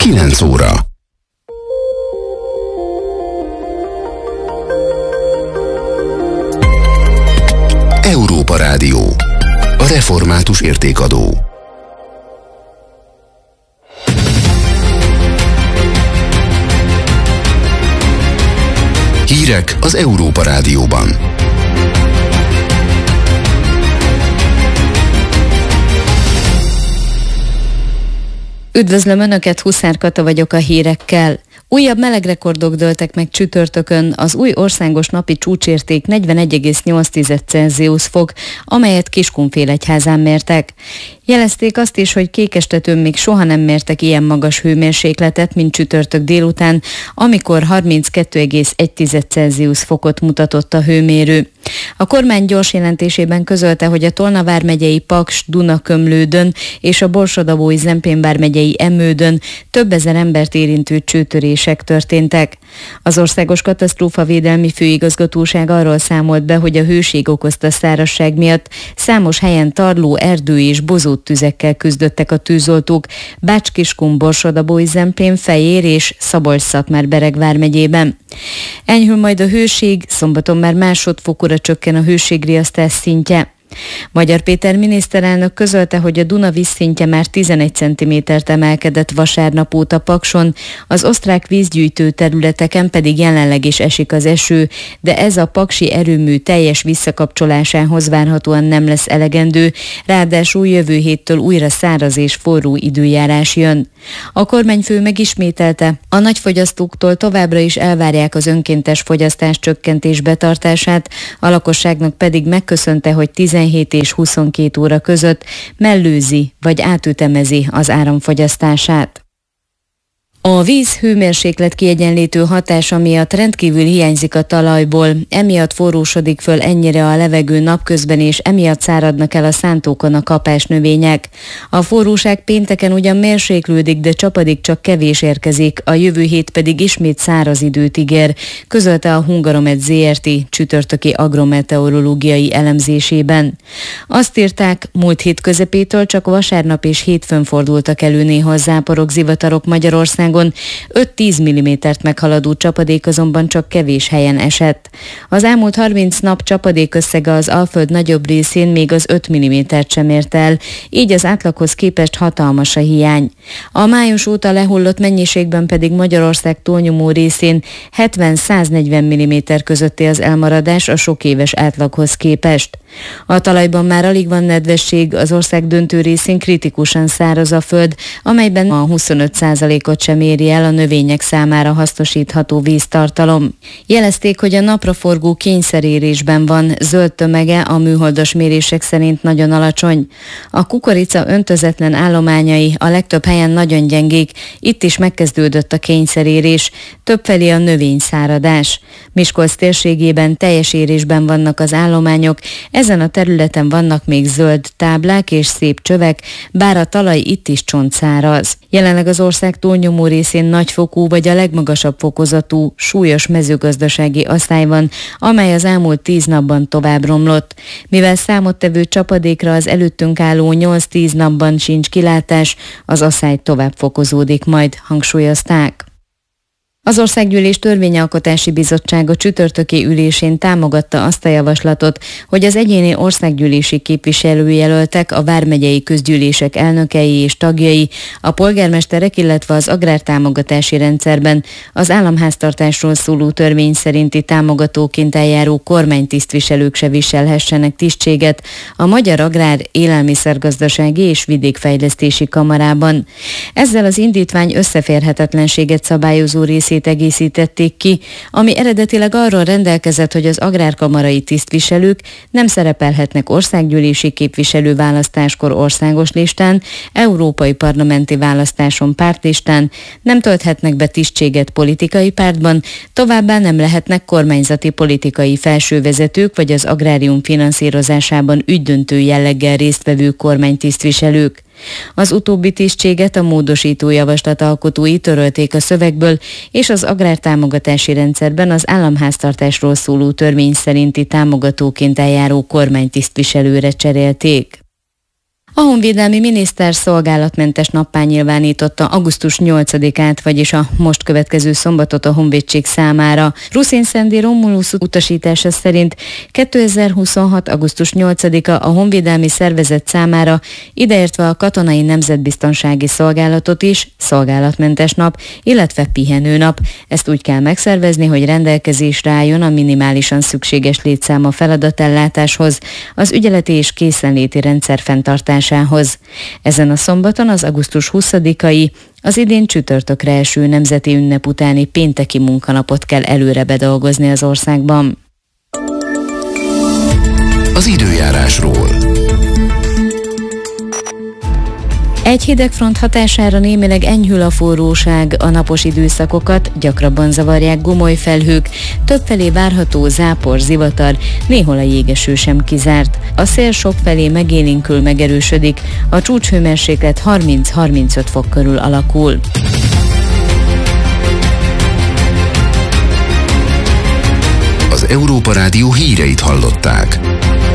9 óra. Európa Rádió. A református értékadó. Hírek az Európa Rádióban. Üdvözlöm Önöket, Huszár Kata vagyok a hírekkel. Újabb melegrekordok dőltek meg csütörtökön, az új országos napi csúcsérték 41,8 Celsius fok, amelyet Kiskunfélegyházán mértek. Jelezték azt is, hogy Kékestetőn még soha nem mértek ilyen magas hőmérsékletet, mint csütörtök délután, amikor 32,1 Celsius fokot mutatott a hőmérő. A kormány gyors jelentésében közölte, hogy a Tolna vármegyei Paks-Dunakömlődön és a Borsod-Abaúj-Zempén vármegyei Emmődön több ezer embert érintő csőtörések történtek. Az Országos Katasztrófavédelmi Főigazgatóság arról számolt be, hogy a hőség okozta szárazság miatt számos helyen tarló, erdő és bozót tüzekkel küzdöttek a tűzoltók Bács-Kiskun, Borsod-Abaúj-Zempén, Fejér és Szabolcs-Szatmár-Bereg vármegyében. Enyhül majd a hőség, szombaton már másodfokúra csökken a hőségriasztás szintje. Magyar Péter miniszterelnök közölte, hogy a Duna vízszintje már 11 cm-t emelkedett vasárnap óta Pakson, az osztrák vízgyűjtő területeken pedig jelenleg is esik az eső, de ez a paksi erőmű teljes visszakapcsolásához várhatóan nem lesz elegendő, ráadásul jövő héttől újra száraz és forró időjárás jön. A kormányfő megismételte, a nagyfogyasztóktól továbbra is elvárják az önkéntes fogyasztás csökkentés betartását, a lakosságnak pedig megköszönte, hogy 17 és 22 óra között mellőzi vagy átütemezi az áramfogyasztását. A víz hőmérséklet kiegyenlítő hatása miatt rendkívül hiányzik a talajból, emiatt forrósodik föl ennyire a levegő napközben, és emiatt száradnak el a szántókon a kapásnövények. A forróság pénteken ugyan mérséklődik, de csapadék csak kevés érkezik, a jövő hét pedig ismét száraz időt ígér, közölte a Hungaromet Zrt. Csütörtöki agrometeorológiai elemzésében. Azt írták, múlt hét közepétől csak vasárnap és hétfőn fordultak elő néha záporok, zivatarok Magyarországon, 5-10 mm-t meghaladó csapadék azonban csak kevés helyen esett. Az elmúlt 30 nap csapadék összege az Alföld nagyobb részén még az 5 mm-t sem ért el, így az átlaghoz képest hatalmas a hiány. A május óta lehullott mennyiségben pedig Magyarország túlnyomó részén 70-140 mm közötti az elmaradás a sok éves átlaghoz képest. A talajban már alig van nedvesség, az ország döntő részén kritikusan száraz a föld, amelyben a 25%-ot sem éri el a növények számára hasznosítható víztartalom. Jelezték, hogy a napraforgó kényszerérésben van, zöld tömege a műholdas mérések szerint nagyon alacsony. A kukorica öntözetlen állományai a legtöbb helyen nagyon gyengék, itt is megkezdődött a kényszerérés, többfelé a növényszáradás. Miskolc térségében teljes érésben vannak az állományok, ezen a területen vannak még zöld táblák és szép csövek, bár a talaj itt is csontszáraz. Jelenleg az ország túlnyomó részén nagyfokú vagy a legmagasabb fokozatú, súlyos mezőgazdasági asszály van, amely az elmúlt 10 napban tovább romlott. Mivel számottevő csapadékra az előttünk álló 8-10 napban sincs kilátás, az asszály tovább fokozódik majd, hangsúlyozták. Az Országgyűlés Törvényalkotási Bizottsága csütörtöki ülésén támogatta azt a javaslatot, hogy az egyéni országgyűlési képviselőjelöltek, a vármegyei közgyűlések elnökei és tagjai, a polgármesterek, illetve az agrártámogatási rendszerben az államháztartásról szóló törvény szerinti támogatóként eljáró kormánytisztviselők se viselhessenek tisztséget a Magyar Agrár, Élelmiszergazdasági és Vidékfejlesztési Kamarában. Ezzel az indítvány összeférhetetlenséget szabályozó részét egészítették ki, ami eredetileg arról rendelkezett, hogy az agrárkamarai tisztviselők nem szerepelhetnek országgyűlési képviselőválasztáskor országos listán, európai parlamenti választáson pártlistán, nem tölthetnek be tisztséget politikai pártban, továbbá nem lehetnek kormányzati politikai felsővezetők vagy az agrárium finanszírozásában ügydöntő jelleggel résztvevő kormánytisztviselők. Az utóbbi tisztséget a módosító javaslat alkotói törölték a szövegből, és az agrártámogatási rendszerben az államháztartásról szóló törvény szerinti támogatóként eljáró kormánytisztviselőre cserélték. A honvédelmi miniszter szolgálatmentes nappá nyilvánította augusztus 8-át, vagyis a most következő szombatot a honvédség számára. Ruszin Szendi Romulus utasítása szerint 2026. augusztus 8-a a honvédelmi szervezet számára, ideértve a katonai nemzetbiztonsági szolgálatot is, szolgálatmentes nap, illetve pihenőnap. Ezt úgy kell megszervezni, hogy rendelkezésre álljon a minimálisan szükséges létszám a feladatellátáshoz, az ügyeleti és készenléti rendszer fenntartásához. Ezen a szombaton az augusztus 20-ai, az idén csütörtökre eső nemzeti ünnep utáni pénteki munkanapot kell előre bedolgozni az országban. Az időjárásról. Egy hidegfront hatására némileg enyhül a forróság, a napos időszakokat gyakrabban zavarják gomolyfelhők, többfelé várható zápor, zivatar, néhol a jégeső sem kizárt. A szél sokfelé megélénkül, megerősödik, a csúcshőmérséklet 30-35 fok körül alakul. Az Európa Rádió híreit hallották.